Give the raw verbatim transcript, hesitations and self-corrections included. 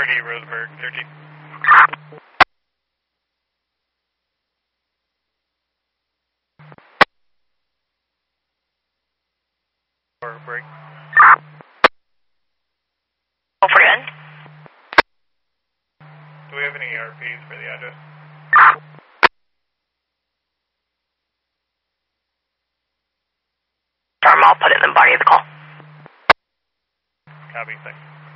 thirty, Roseburg, thirteen. Or break. Oh, for good. Do we have any E R Ps for the address? Norm, I'll put it in the body of the call. Copy, thanks.